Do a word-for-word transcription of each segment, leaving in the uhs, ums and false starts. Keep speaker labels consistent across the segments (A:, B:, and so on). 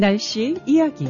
A: 날씨 이야기.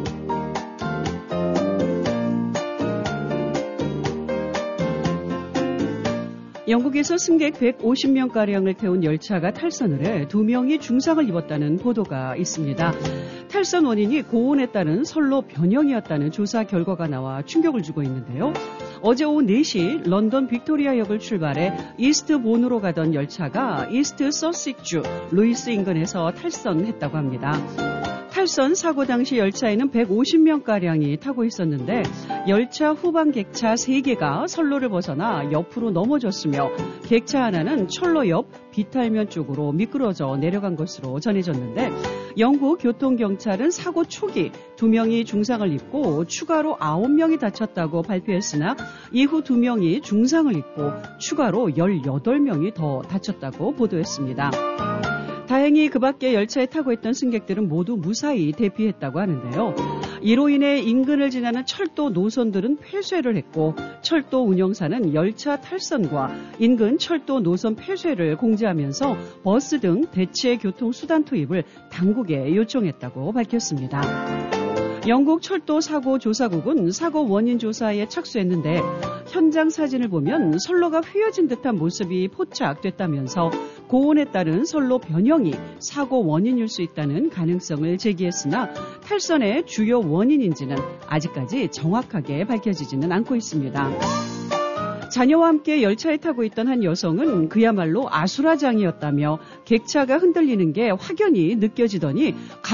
A: 영국에서 승객 백오십 명가량을 태운 열차가 탈선을 해 두 명이 중상을 입었다는 보도가 있습니다. 탈선 원인이 고온에 따른 선로 변형이었다는 조사 결과가 나와 충격을 주고 있는데요. 어제 오후 네 시 런던 빅토리아역을 출발해 이스트본으로 가던 열차가 이스트 서식주 루이스 인근에서 탈선했다고 합니다. 탈선 사고 당시 열차에는 백오십 명가량이 타고 있었는데 열차 후방 객차 세 개가 선로를 벗어나 옆으로 넘어졌으며 객차 하나는 철로 옆 비탈면 쪽으로 미끄러져 내려간 것으로 전해졌는데 영국 교통경찰은 사고 초기 두 명이 중상을 입고 추가로 아홉 명이 다쳤다고 발표했으나 이후 두 명이 중상을 입고 추가로 열여덟 명이 더 다쳤다고 보도했습니다. 다행히 그 밖에 열차에 타고 있던 승객들은 모두 무사히 대피했다고 하는데요. 이로 인해 인근을 지나는 철도 노선들은 폐쇄를 했고 철도 운영사는 열차 탈선과 인근 철도 노선 폐쇄를 공지하면서 버스 등 대체 교통수단 투입을 당국에 요청했다고 밝혔습니다. 영국 철도 사고 조사국은 사고 원인 조사에 착수했는데 현장 사진을 보면 선로가 휘어진 듯한 모습이 포착됐다면서 고온에 따른 선로 변형이 사고 원인일 수 있다는 가능성을 제기했으나 탈선의 주요 원인인지는 아직까지 정확하게 밝혀지지는 않고 있습니다. 자녀와 함께 열차에 타고 있던 한 여성은 그야말로 아수라장이었다며 객차가 흔들리는 게 확연히 느껴지더니